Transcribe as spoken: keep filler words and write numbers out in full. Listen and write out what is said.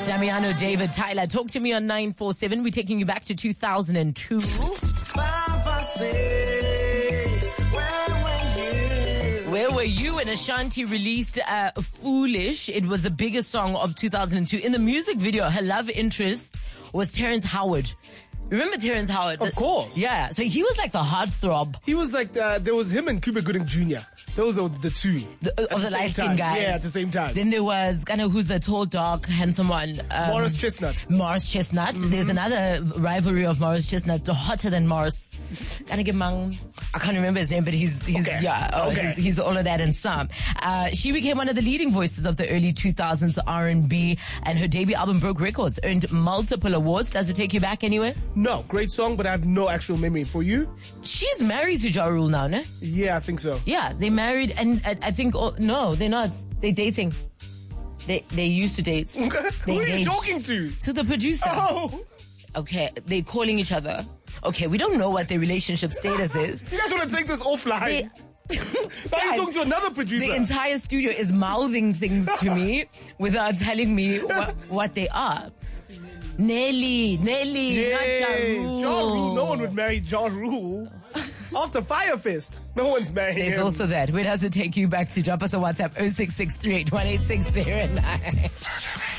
Damiano, David, Tyler. Talk to me on nine four seven. We're taking you back to two thousand two. Where were you when Ashanti released uh, Foolish? It was the biggest song of two thousand two. In the music video, her love interest was Terrence Howard. Remember Terrence Howard? Of course. Yeah, so he was like the heartthrob. He was like, the, there was him and Cuba Gooding Junior Those are the two. The, uh, of the, the light-skinned guys. Yeah, at the same time. Then there was, kind of, who's the tall, dark, handsome one? Um, Morris Chestnut. Morris Chestnut. Mm-hmm. There's another rivalry of Morris Chestnut, hotter than Morris. Kind of I can't remember his name, but he's, he's okay. yeah, oh, okay. he's, he's all of that and some. Uh, she became one of the leading voices of the early two thousands R and B, and her debut album broke records, earned multiple awards. Does it take you back anywhere? No, great song, but I have no actual memory. For you? She's married to Ja Rule now, no? Yeah, I think so. Yeah, they married, and I, I think, oh, no, they're not. They're dating. They they used to date. Who They are you engaged. talking to? To the producer. Oh. Okay, they're calling each other. Okay, we don't know what their relationship status is. You guys want to take this offline? They, now you're talking to another producer. The entire studio is mouthing things to me without telling me what, what they are. Nelly, Nelly, yes, not Ja Rule. Ja Rule. No one would marry Ja Rule. After Firefest, no one's marrying There's him. also that. Where does it take you back to? Drop us a WhatsApp oh six six three eight one eight six zero nine.